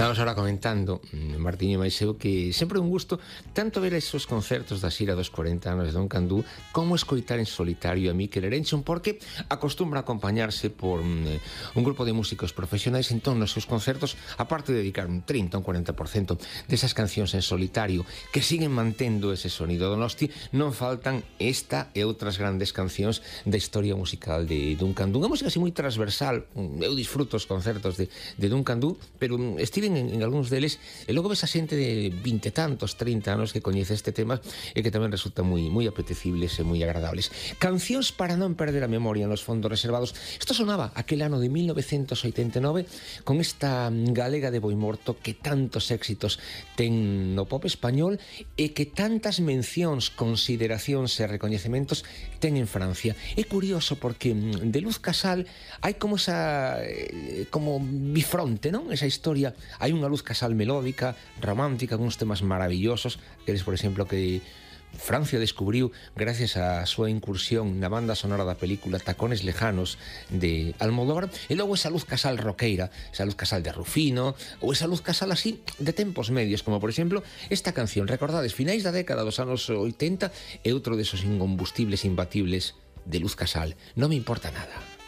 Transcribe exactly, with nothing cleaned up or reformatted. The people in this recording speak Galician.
Estábamos ahora comentando, Martiño e Maiseu, que sempre é un gusto tanto ver esos concertos da xira dos corenta anos de Don Candú como escoitar en solitario a Mikel Erenchun, porque acostumbra acompañarse por un, un grupo de músicos profesionais. Entón, nos seus concertos, aparte de dedicar un trinta, un cuarenta por cento desas cancións en solitario que siguen mantendo ese sonido donosti, non faltan esta e outras grandes cancións da historia musical de Don Candú. Unha música así moi transversal. Eu disfruto os concertos de, de Don Candú, pero estiven en, en algúns deles e logo ves a xente de vinte tantos, trinta anos que coñece este tema e que tamén resulta moi moi apetecibles e moi agradables. Cancións para non perder a memoria nos fondos reservados. Isto sonaba aquel ano de mil novecentos oitenta e nove con esta galega de Boimorto que tantos éxitos ten no pop español e que tantas mencións, consideracións e recoñecementos ten en Francia. É curioso porque de Luz Casal hai como esa como bifronte, non? Esa historia. Hai unha Luz Casal melódica, romántica, con uns temas maravillosos, que eres, por exemplo, que Francia descubriu gracias á súa incursión na banda sonora da película Tacones Lejanos de Almodóvar, e logo esa Luz Casal roqueira, esa Luz Casal de Rufino, ou esa Luz Casal así de tempos medios, como por exemplo esta canción, recordades, finais da década dos anos oitenta, e outro desos incombustibles imbatibles de Luz Casal, Non me importa nada.